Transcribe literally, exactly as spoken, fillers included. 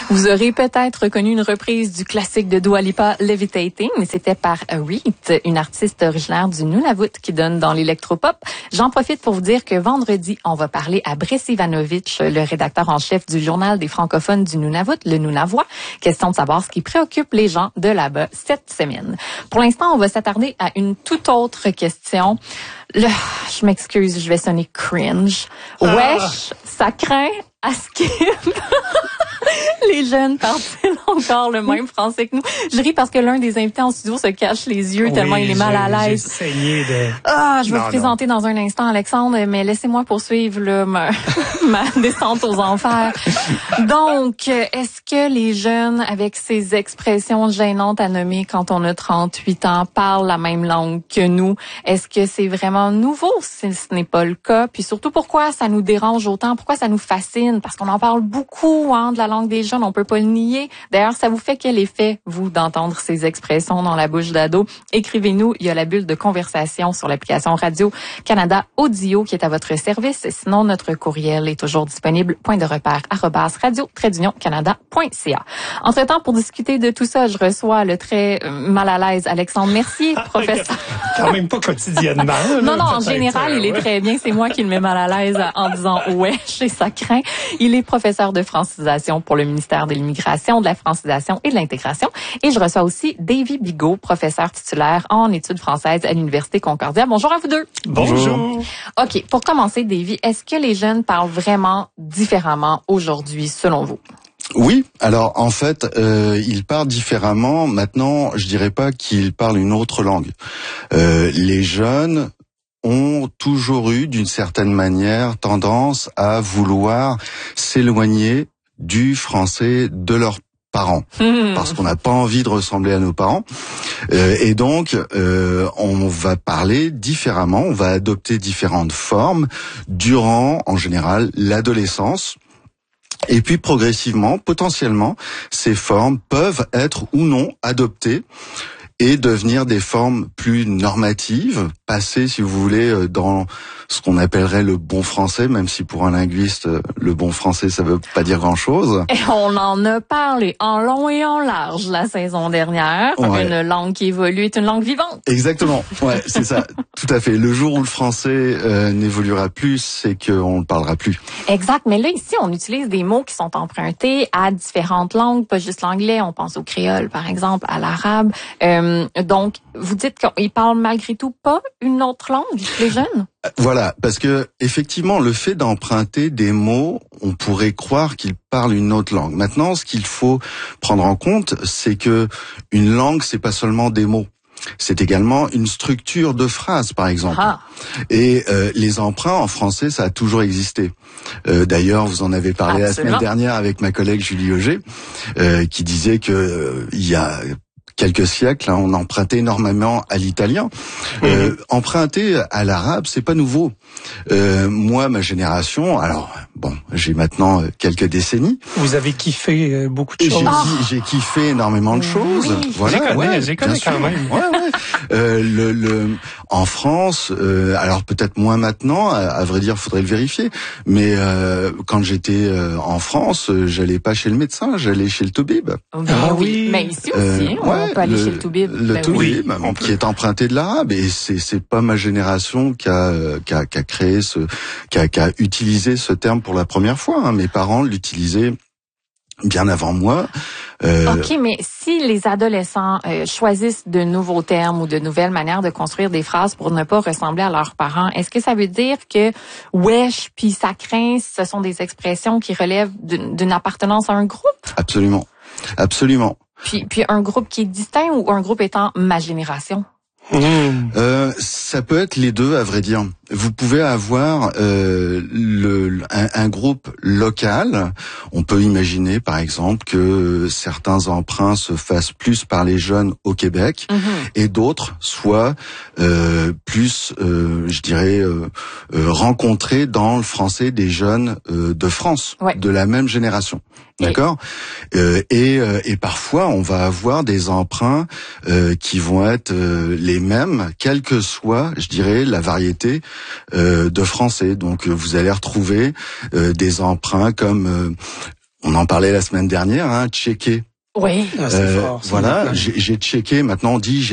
Vous aurez peut-être reconnu une reprise du classique de Dua Lipa, Levitating, mais c'était par Reet, une artiste originaire du Nunavut qui donne dans l'électropop. J'en profite pour vous dire que vendredi, on va parler à Brice Ivanovic, le rédacteur en chef du journal des francophones du Nunavut, le Nunavois. Question de savoir ce qui préoccupe les gens de là-bas cette semaine. Pour l'instant, on va s'attarder à une toute autre question. Le, je m'excuse, je vais sonner cringe. Ah. Wesh, ça craint à skip. Les jeunes parlent encore le même français que nous. Je ris parce que l'un des invités en studio se cache les yeux oui, tellement il est mal à l'aise. J'ai essayé de... Ah, je vais non, vous présenter non. dans un instant, Alexandre, mais laissez-moi poursuivre là, ma, ma descente aux enfers. Donc, est-ce que les jeunes, avec ces expressions gênantes à nommer quand on a trente-huit ans, parlent la même langue que nous? Est-ce que c'est vraiment nouveau si ce n'est pas le cas? Puis surtout, pourquoi ça nous dérange autant? Pourquoi ça nous fascine? Parce qu'on en parle beaucoup, hein, de la langue des jeunes, on peut pas le nier. D'ailleurs, ça vous fait quel effet, vous, d'entendre ces expressions dans la bouche d'ado? Écrivez-nous, il y a la bulle de conversation sur l'application Radio-Canada Audio qui est à votre service. Sinon, notre courriel est toujours disponible, point de repère, arobase radio-canada point c a. Entre-temps, pour discuter de tout ça, je reçois le très mal à l'aise Alexandre Mercier, professeur. Quand même pas quotidiennement. Là, non, non, en général, euh, il ouais. est très bien. C'est moi qui le mets mal à l'aise en disant « wesh » et ça craint. Il est professeur de francisation pour le ministère de l'Immigration, de la francisation et de l'intégration. Et je reçois aussi Davy Bigot, professeur titulaire en études françaises à l'Université Concordia. Bonjour à vous deux. Bonjour. OK, pour commencer, Davy, est-ce que les jeunes parlent vraiment différemment aujourd'hui, selon vous? Oui, alors en fait, euh, ils parlent différemment. Maintenant, je dirais pas qu'ils parlent une autre langue. Euh, les jeunes ont toujours eu, d'une certaine manière, tendance à vouloir s'éloigner du français de leurs parents, mmh. parce qu'on n'a pas envie de ressembler à nos parents. Euh, et donc, euh, on va parler différemment, on va adopter différentes formes durant, en général, l'adolescence. Et puis progressivement, potentiellement, ces formes peuvent être ou non adoptées et devenir des formes plus normatives, passer, si vous voulez, dans ce qu'on appellerait le bon français, même si pour un linguiste, le bon français, ça veut pas dire grand-chose. Et on en a parlé en long et en large la saison dernière. Ouais. Une langue qui évolue est une langue vivante. Exactement, ouais, c'est ça, tout à fait. Le jour où le français euh, n'évoluera plus, c'est qu'on ne parlera plus. Exact, mais là, ici, on utilise des mots qui sont empruntés à différentes langues, pas juste l'anglais, on pense au créole, par exemple, à l'arabe. Euh, donc, vous dites qu'ils parlent malgré tout pas une autre langue, les jeunes? Voilà, parce que effectivement, le fait d'emprunter des mots, on pourrait croire qu'ils parlent une autre langue. Maintenant, ce qu'il faut prendre en compte, c'est que une langue, c'est pas seulement des mots. C'est également une structure de phrase, par exemple. Ah. Et euh, les emprunts en français, ça a toujours existé. Euh, d'ailleurs, vous en avez parlé Absolument. la semaine dernière avec ma collègue Julie Auger, euh, qui disait que euh, il y a quelques siècles, hein, on empruntait énormément à l'italien. Mmh. Euh, emprunter à l'arabe, c'est pas nouveau. Euh, moi, ma génération, alors bon, j'ai maintenant quelques décennies. Vous avez kiffé beaucoup de Et choses. J'ai, ah. j'ai kiffé énormément de choses. Oui. Voilà, j'ai connais, ouais, j'ai connais quand même. Ouais, ouais. Euh, le, le, en France, euh, alors peut-être moins maintenant, à, à vrai dire, faudrait le vérifier. Mais euh, quand j'étais euh, en France, euh, j'allais pas chez le médecin, j'allais chez le toubib. Ben ah oui, mais ici aussi, euh, on ouais, peut aller le, chez le toubib. Le ben toubib, oui. qui est emprunté de l'arabe, et c'est c'est pas ma génération qui a qui a, qui a créé ce, qui a, qui a utilisé ce terme pour la première fois. Hein. Mes parents l'utilisaient bien avant moi. Euh... OK, mais si les adolescents euh, choisissent de nouveaux termes ou de nouvelles manières de construire des phrases pour ne pas ressembler à leurs parents, est-ce que ça veut dire que « wesh » puis « ça craint », ce sont des expressions qui relèvent d'une, d'une appartenance à un groupe? Absolument, absolument. Puis, puis un groupe qui est distinct ou un groupe étant ma génération? Mmh. Euh, ça peut être les deux, à vrai dire. Vous pouvez avoir euh, le, un, un groupe local. On peut imaginer, par exemple, que certains emprunts se fassent plus par les jeunes au Québec mmh. et d'autres soient euh, plus, euh, je dirais, euh, euh, rencontrés dans le français des jeunes euh, de France, ouais. de la même génération. D'accord. Euh, et, euh, et parfois, on va avoir des emprunts euh, qui vont être euh, les mêmes, quelle que soit, je dirais, la variété euh, de français. Donc, vous allez retrouver euh, des emprunts comme... Euh, on en parlait la semaine dernière, hein, checker. Oui. Ah, c'est Euh, fort, ça, voilà, maintenant. j'ai j'ai checké. Maintenant, on dit